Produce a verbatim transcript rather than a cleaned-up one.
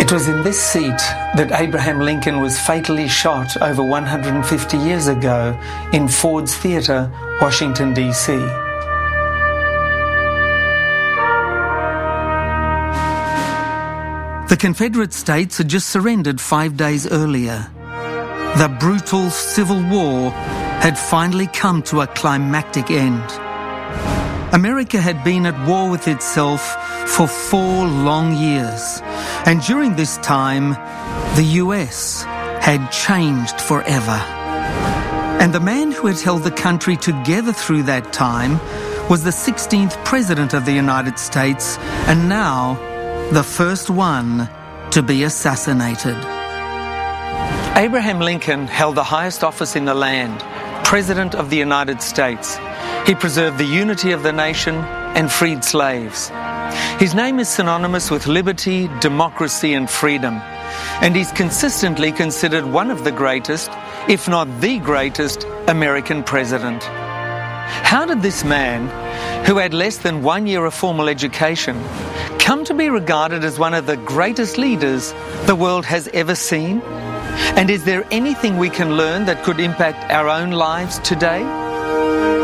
It was in this seat that Abraham Lincoln was fatally shot over one hundred fifty years ago in Ford's Theatre, Washington, D C The Confederate States had just surrendered five days earlier. The brutal Civil War had finally come to a climactic end. America had been at war with itself for four long years, and during this time, the U S had changed forever. And the man who had held the country together through that time was the sixteenth President of the United States, and now the first one to be assassinated. Abraham Lincoln held the highest office in the land, President of the United States. He preserved the unity of the nation and freed slaves. His name is synonymous with liberty, democracy, and freedom, and he's consistently considered one of the greatest, if not the greatest, American president. How did this man, who had less than one year of formal education, come to be regarded as one of the greatest leaders the world has ever seen? And is there anything we can learn that could impact our own lives today?